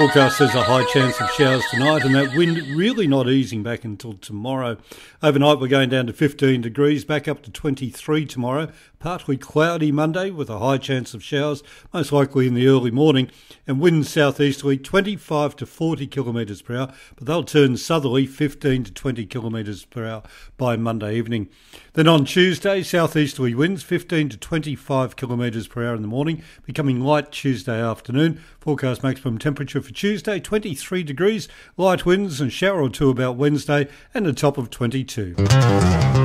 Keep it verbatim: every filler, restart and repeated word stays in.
Forecast says a high chance of showers tonight, and that wind really not easing back until tomorrow. Overnight we're going down to fifteen degrees, back up to twenty-three tomorrow. Partly cloudy Monday with a high chance of showers, most likely in the early morning, and winds southeasterly twenty-five to forty kilometres per hour, but they'll turn southerly fifteen to twenty kilometres per hour by Monday evening. Then on Tuesday, southeasterly winds fifteen to twenty-five kilometres per hour in the morning, becoming light Tuesday afternoon. Forecast maximum temperature for Tuesday, twenty-three degrees, light winds and shower or two about Wednesday, and a top of twenty-two.